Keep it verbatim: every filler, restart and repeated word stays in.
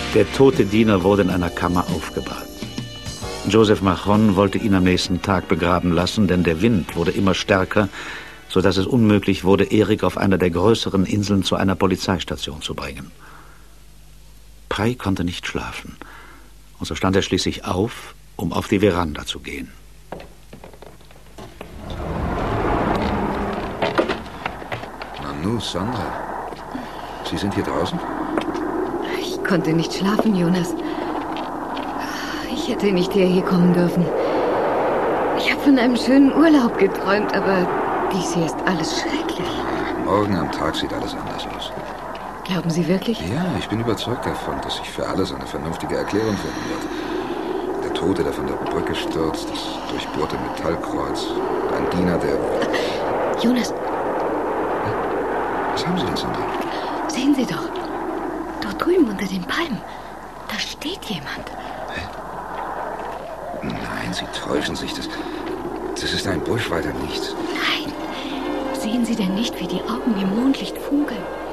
Der tote Diener wurde in einer Kammer aufgebahrt. Joseph Machon wollte ihn am nächsten Tag begraben lassen, denn der Wind wurde immer stärker, sodass es unmöglich wurde, Erik auf einer der größeren Inseln zu einer Polizeistation zu bringen. Prey konnte nicht schlafen, und so stand er schließlich auf, um auf die Veranda zu gehen. Nanu, Sandra, Sie sind hier draußen? Ich konnte nicht schlafen, Jonas. Ich hätte nicht hierher kommen dürfen. Ich habe von einem schönen Urlaub geträumt, aber dies hier ist alles schrecklich. Morgen am Tag sieht alles anders aus. Glauben Sie wirklich? Ja, ich bin überzeugt davon, dass sich für alles eine vernünftige Erklärung finden wird. Der Tote, der von der Brücke stürzt, das durchbohrte Metallkreuz, ein Diener, der... Jonas. Was haben Sie denn, Sandra? Sehen Sie doch. Dort drüben unter den Palmen. Da steht jemand. Hä? Nein, Sie täuschen sich. Das, das ist ein Busch weiter nichts. Nein. Sehen Sie denn nicht, wie die Augen im Mondlicht funkeln?